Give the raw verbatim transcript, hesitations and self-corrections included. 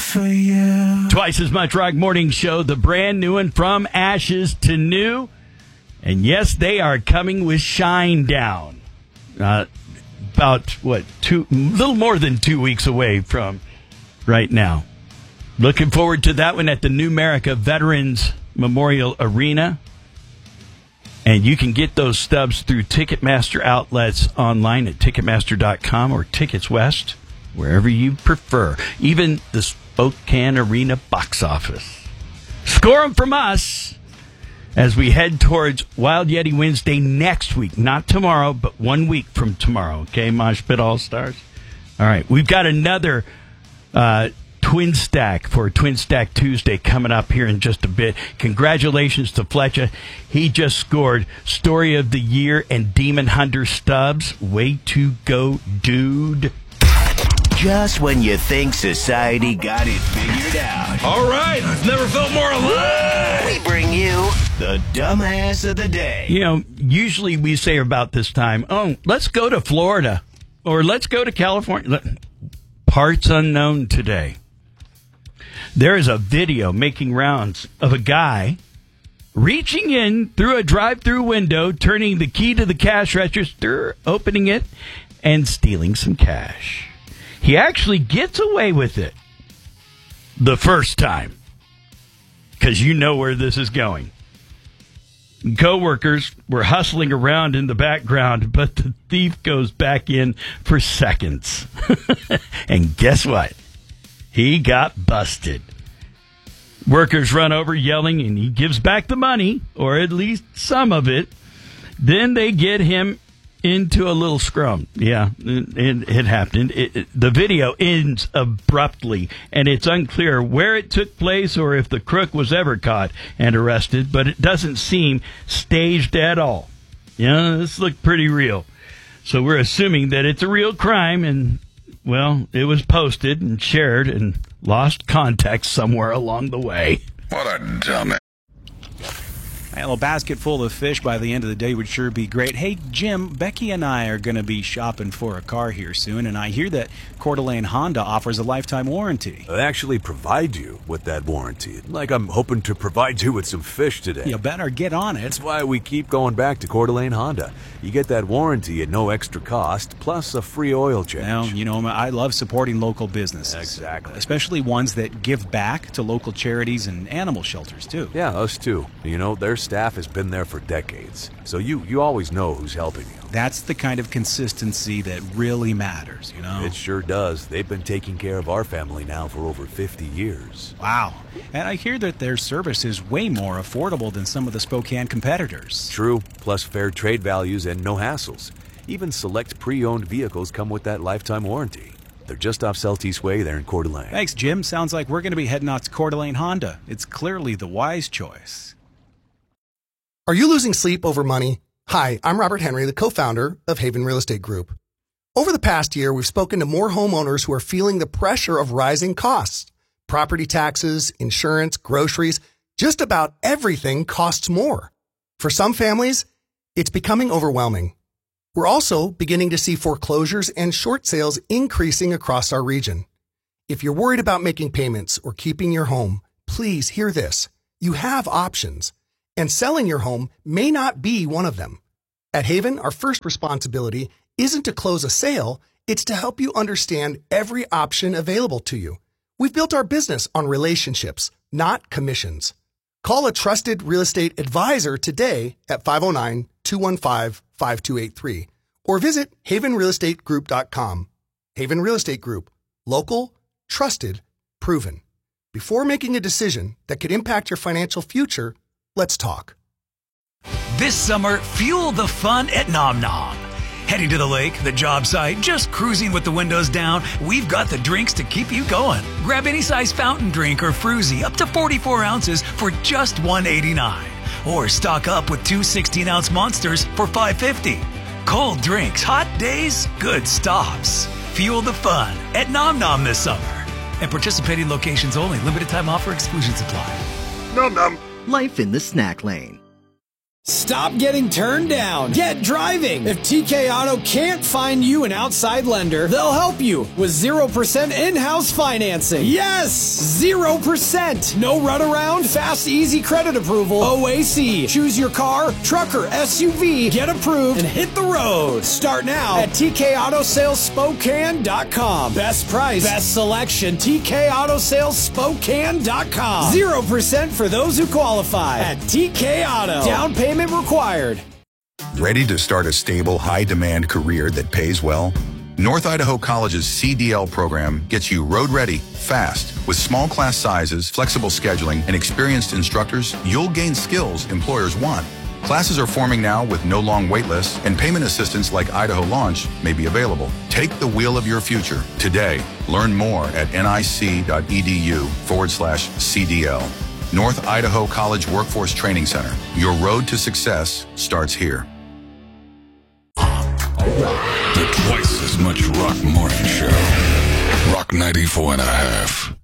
for you. Twice as much rock morning show, the brand new one, From Ashes to New. And yes, they are coming with Shine Down. Uh, about, what, two, a little more than two weeks away from right now. Looking forward to that one at the Numerica Veterans Memorial Arena. And you can get those stubs through Ticketmaster outlets online at Ticketmaster dot com or Tickets West, wherever you prefer. Even the Spokane Arena box office. Score them from us as we head towards Wild Yeti Wednesday next week. Not tomorrow, but one week from tomorrow. Okay, Mosh Pit All-Stars? All right, we've got another uh, Twin Stack for Twin Stack Tuesday coming up here in just a bit. Congratulations to Fletcher. He just scored Story of the Year and Demon Hunter stubs. Way to go, dude. Just when you think society got it figured out. All right, I've never felt more alive. We bring you the dumbass of the day. You know, usually we say about this time, oh, let's go to Florida or let's go to California. Parts unknown today. There is a video making rounds of a guy reaching in through a drive-through window, turning the key to the cash register, opening it, and stealing some cash. He actually gets away with it the first time, because you know where this is going. Co-workers were hustling around in the background, but the thief goes back in for seconds. And guess what? He got busted. Workers run over yelling, and he gives back the money, or at least some of it. Then they get him into a little scrum. Yeah, it, it happened. It, it, the video ends abruptly, and it's unclear where it took place or if the crook was ever caught and arrested, but it doesn't seem staged at all. Yeah, this looked pretty real. So we're assuming that it's a real crime, and, well, it was posted and shared and lost context somewhere along the way. What a dumbass. A little basket full of fish by the end of the day would sure be great. Hey, Jim, Becky and I are going to be shopping for a car here soon, and I hear that Coeur d'Alene Honda offers a lifetime warranty. They actually provide you with that warranty. Like I'm hoping to provide you with some fish today. You better get on it. That's why we keep going back to Coeur d'Alene Honda. You get that warranty at no extra cost, plus a free oil change. Well, you know, I love supporting local businesses. Exactly. Especially ones that give back to local charities and animal shelters, too. Yeah, us too. You know, their staff has been there for decades, so you, you always know who's helping you. That's the kind of consistency that really matters, you know? It sure does. They've been taking care of our family now for over fifty years. Wow. And I hear that their service is way more affordable than some of the Spokane competitors. True, plus fair trade values and no hassles. Even select pre-owned vehicles come with that lifetime warranty. They're just off Celtice Way there in Coeur d'Alene. Thanks, Jim. Sounds like we're going to be heading out to Coeur d'Alene Honda. It's clearly the wise choice. Are you losing sleep over money? Hi, I'm Robert Henry, the co-founder of Haven Real Estate Group. Over the past year, we've spoken to more homeowners who are feeling the pressure of rising costs. Property taxes, insurance, groceries, just about everything costs more. For some families, it's becoming overwhelming. We're also beginning to see foreclosures and short sales increasing across our region. If you're worried about making payments or keeping your home, please hear this. You have options. And selling your home may not be one of them. At Haven, our first responsibility isn't to close a sale, it's to help you understand every option available to you. We've built our business on relationships, not commissions. Call a trusted real estate advisor today at five oh nine, two one five, five two eight three or visit haven real estate group dot com. Haven Real Estate Group. Local, trusted, proven. Before making a decision that could impact your financial future, let's talk. This summer, fuel the fun at Nom Nom. Heading to the lake, the job site, just cruising with the windows down, we've got the drinks to keep you going. Grab any size fountain drink or fruzy up to forty-four ounces for just one eighty-nine. Or stock up with two sixteen-ounce monsters for five fifty. Cold drinks, hot days, good stops. Fuel the fun at Nom Nom this summer. And participating locations only. Limited time offer, exclusions apply. Nom nom. Life in the snack lane. Stop getting turned down. Get driving. If T K Auto can't find you an outside lender, they'll help you with zero percent in-house financing. Yes! zero percent. No runaround, fast, easy credit approval. O A C. Choose your car, truck, or S U V. Get approved and hit the road. Start now at T K Auto Sales Spokane dot com. Best price, best selection. T K Auto Sales Spokane dot com. zero percent for those who qualify at T K Auto. Down payment required. Ready to start a stable, high-demand career that pays well? North Idaho College's C D L program gets you road-ready, fast. With small class sizes, flexible scheduling, and experienced instructors, you'll gain skills employers want. Classes are forming now with no long wait lists, and payment assistance like Idaho Launch may be available. Take the wheel of your future today. Learn more at nic.edu forward slash CDL. North Idaho College Workforce Training Center. Your road to success starts here. The twice as much rock morning show. Rock ninety-four and a half.